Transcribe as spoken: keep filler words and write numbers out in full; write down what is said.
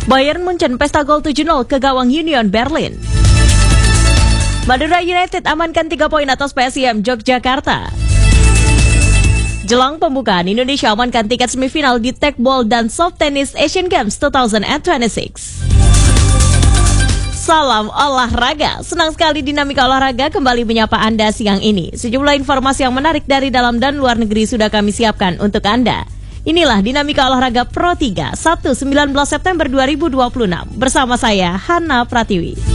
Bayern Munchen pesta gol tujuh nol ke gawang Union Berlin. Madura United amankan tiga poin atas P S I M Yogyakarta. Jelang pembukaan, Indonesia amankan tiket semifinal di Tekbol dan Soft Tennis Asian Games dua ribu dua puluh enam. Salam olahraga, senang sekali Dinamika Olahraga kembali menyapa Anda siang ini. Sejumlah informasi yang menarik dari dalam dan luar negeri sudah kami siapkan untuk Anda. Inilah Dinamika Olahraga Pro tiga, Sabtu sembilan belas September dua ribu dua puluh enam. Bersama saya, Hana Pratiwi.